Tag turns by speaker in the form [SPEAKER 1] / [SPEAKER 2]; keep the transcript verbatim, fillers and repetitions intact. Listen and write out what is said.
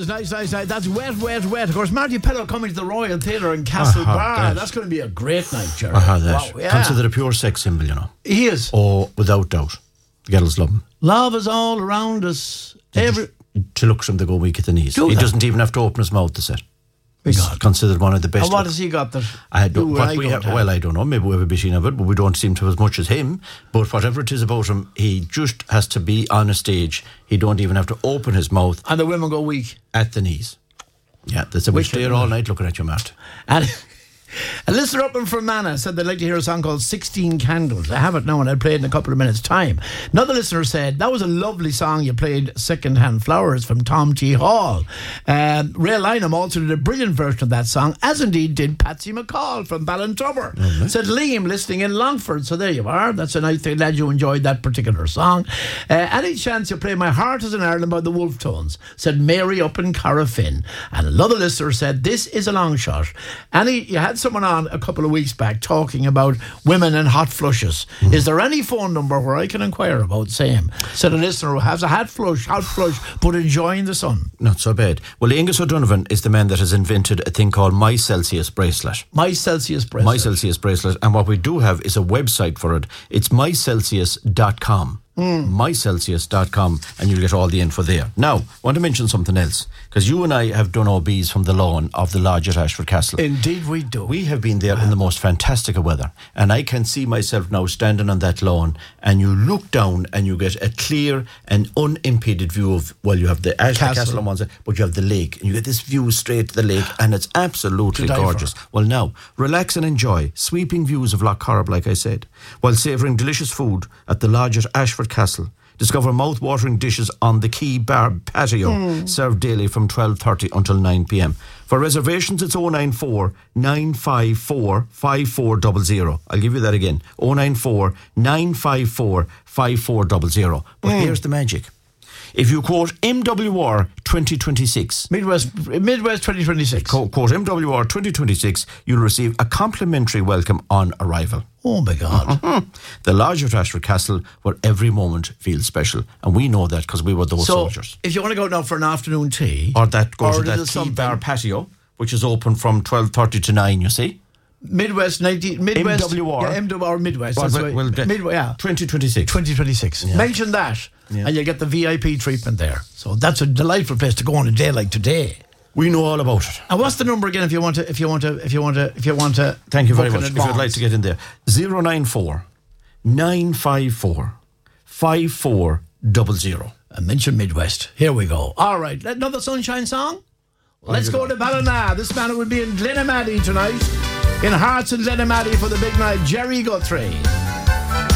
[SPEAKER 1] is. Nice, nice, nice. That's Wet, Wet, Wet. Of course, Marty Pello coming to the Royal Theatre in Castlebar.
[SPEAKER 2] That.
[SPEAKER 1] That's going to be a great night, Jerry.
[SPEAKER 2] I heard that.
[SPEAKER 1] Wow, yeah.
[SPEAKER 2] Considered a pure sex symbol, you know.
[SPEAKER 1] He is.
[SPEAKER 2] Oh, without doubt. The girls love him.
[SPEAKER 1] Love is all around us. Every...
[SPEAKER 2] To look from the go weak at the knees.
[SPEAKER 1] Do
[SPEAKER 2] he
[SPEAKER 1] that.
[SPEAKER 2] doesn't even have to open his mouth to sit. He's
[SPEAKER 1] God.
[SPEAKER 2] considered one of the best.
[SPEAKER 1] And what
[SPEAKER 2] look-
[SPEAKER 1] has he got that?
[SPEAKER 2] I don't,
[SPEAKER 1] you
[SPEAKER 2] what
[SPEAKER 1] and
[SPEAKER 2] we
[SPEAKER 1] I
[SPEAKER 2] have,
[SPEAKER 1] don't have?
[SPEAKER 2] well, I don't know. Maybe we have a bit of it, but we don't seem to have as much as him. But whatever it is about him, he just has to be on a stage. He don't even have to open his mouth.
[SPEAKER 1] And the women go weak.
[SPEAKER 2] At the knees. Yeah, that's a bit
[SPEAKER 1] Wicked,
[SPEAKER 2] there all night looking at you, Matt.
[SPEAKER 1] And a listener up in Fermanagh said they'd like to hear a song called sixteen Candles. I have it now and I'll play it in a couple of minutes' time. Another listener said, that was a lovely song you played, Second Hand Flowers from Tom T. Hall. Um, Ray Lynham also did a brilliant version of that song, as indeed did Patsy McCall from Ballintubber. Mm-hmm. Said Liam listening in Longford. So there you are. That's a nice thing. Glad you enjoyed that particular song. Uh, any chance you play My Heart is in Ireland by the Wolf Tones, said Mary up in Carrafin. And another listener said, this is a long shot. Annie, you had someone on a couple of weeks back talking about women and hot flushes. Mm. Is there any phone number where I can inquire about same? Said a listener who has a hot flush, hot flush, but enjoying the sun.
[SPEAKER 2] Not so bad. Well, Angus O'Donovan is the man that has invented a thing called My Celsius bracelet.
[SPEAKER 1] My Celsius bracelet.
[SPEAKER 2] My Celsius bracelet. And what we do have is a website for it. It's my celsius dot com. Mm. my celsius dot com, and you'll get all the info there. Now, I want to mention something else, because you and I have done O Bs from the lawn of the lodge at Ashford Castle.
[SPEAKER 1] Indeed we do.
[SPEAKER 2] We have been there in the most fantastic of weather, and I can see myself now standing on that lawn, and you look down and you get a clear and unimpeded view of, well, you have the Ashford Castle, Castle on one side, but you have the lake, and you get this view straight to the lake, and it's absolutely gorgeous. Well, now, relax and enjoy sweeping views of Loch Corrib, like I said, while savouring delicious food at the lodge at Ashford Castle. Discover mouth-watering dishes on the Key Bar patio, mm. served daily from twelve thirty until nine p.m. For reservations, it's oh nine four, nine five four, five four zero zero. I'll give you that again, oh nine four, nine five four, five four zero zero. But mm. here's the magic. If you quote M W R twenty twenty-six...
[SPEAKER 1] Midwest Midwest twenty twenty-six.
[SPEAKER 2] Quote, quote M W R twenty twenty-six, you'll receive a complimentary welcome on arrival.
[SPEAKER 1] Oh, my God.
[SPEAKER 2] Mm-hmm. The lodge at Ashford Castle, where every moment feels special. And we know that because we were those
[SPEAKER 1] so,
[SPEAKER 2] soldiers.
[SPEAKER 1] If you want to go now for an afternoon tea...
[SPEAKER 2] Or that go
[SPEAKER 1] or
[SPEAKER 2] to that Key Bar patio, which is open from twelve thirty to nine, you see.
[SPEAKER 1] Midwest ninety Midwest
[SPEAKER 2] M W R.
[SPEAKER 1] Yeah, M W R Midwest.
[SPEAKER 2] Well,
[SPEAKER 1] that's
[SPEAKER 2] well,
[SPEAKER 1] well,
[SPEAKER 2] well,
[SPEAKER 1] Midwest, yeah.
[SPEAKER 2] twenty twenty-six.
[SPEAKER 1] twenty twenty-six. Yeah. Mention that, yeah. and you'll get the V I P treatment there. So that's a delightful place to go on a day like today.
[SPEAKER 2] We know all about it.
[SPEAKER 1] And what's the number again? If you want to, if you want to, if you want to, if you want to.
[SPEAKER 2] Thank you very much. If you'd like to get in there, zero nine four, nine five four, five four zero zero.
[SPEAKER 1] And mention Midwest. Here we go. All right, another sunshine song. Let's go to Ballina. This man will be in Glenamaddy tonight. In Hearts and Glenamaddy for the big night, Jerry Guthrie.